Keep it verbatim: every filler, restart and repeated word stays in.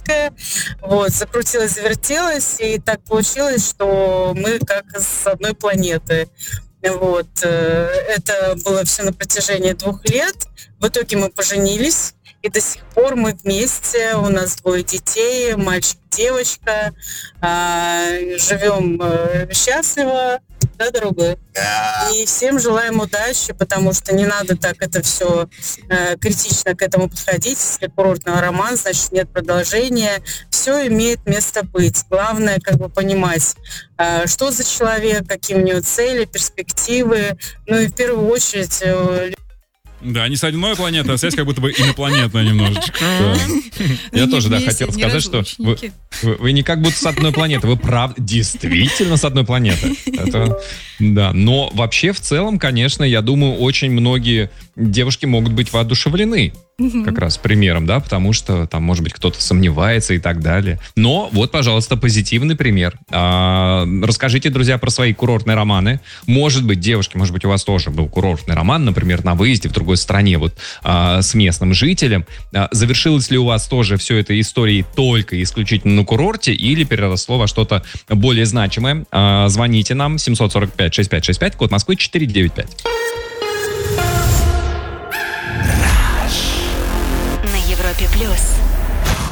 космическое. Вот, закрутилось, завертелось, и так получилось, что мы как с одной планеты. Вот. Это было все на протяжении двух лет. В итоге мы поженились, и до сих пор мы вместе. У нас двое детей, мальчик, девочка. Живем счастливо, да, дорогой? Да. И всем желаем удачи, потому что не надо так это все э, критично к этому подходить. Если курортный роман, значит нет продолжения. Все имеет место быть. Главное, как бы понимать, э, что за человек, какие у него цели, перспективы. Ну и в первую очередь... Э, Да, не с одной планеты, а связь как будто бы инопланетная немножечко. Я тоже, да, хотел сказать, что вы не как будто с одной планеты, вы правда действительно с одной планеты. Да, но вообще в целом, конечно, я думаю, очень многие девушки могут быть воодушевлены как раз примером, да, потому что там, может быть, кто-то сомневается и так далее. Но вот, пожалуйста, позитивный пример. А, расскажите, друзья, про свои курортные романы. Может быть, девушки, может быть, у вас тоже был курортный роман, например, на выезде в другой стране, вот, а, с местным жителем. А, завершилось ли у вас тоже все это историей только исключительно на курорте или переросло во что-то более значимое? А, звоните нам семь четыре пять шесть пять шесть пять, код Москвы четыре девять пять. Европе плюс.